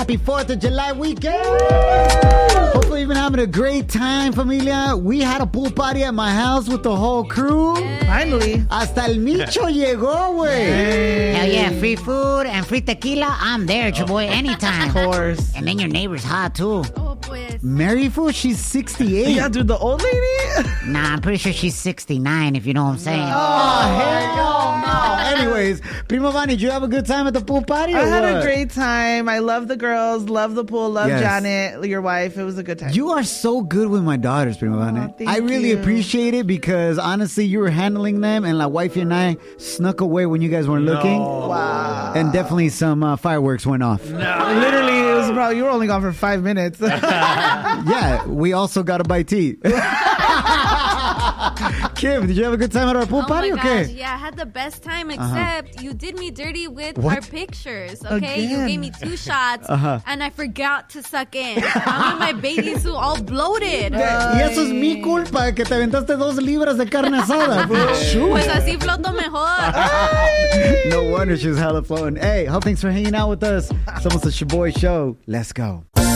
Happy 4th of July weekend. Hopefully you've been having a great time, familia. We had a pool party at my house with the whole crew. Finally. Hasta el Micho llegó, güey. Hell yeah, free food and free tequila. I'm there, your boy, anytime. Of course. And then your neighbor's hot, too. Oh, pues. Mary Fool, she's 68. Yeah, dude, the old lady? Nah, I'm pretty sure she's 69, if you know what I'm saying. Oh, hell no. Anyways, Primo Vani, did you have a good time at the pool party? I or had what? a great time. I love the girls, love the pool, love Yes. Janet, your wife. It was a good time. You are so good with my daughters, Primo Vani. thank I really you. appreciate it because honestly, you were handling them, and like wifey and I snuck away when you guys weren't looking. Wow. And definitely some fireworks went off. Literally, it was probably, you were only gone for 5 minutes. Yeah, we also got to buy tea. Kim, did you have a good time at our pool Oh party? my Okay. gosh, yeah, I had the best time, except you did me dirty with What? our pictures, okay? You Again. gave me 2 shots, and I forgot to suck in. I'm with my bathing suit all bloated. Y eso es mi culpa, que te aventaste 2 libras de carne asada. Shoot. Pues así floto mejor. No wonder she was hella floating. Hey, thanks for hanging out with us. Somos the Shaboy Show. Let's go.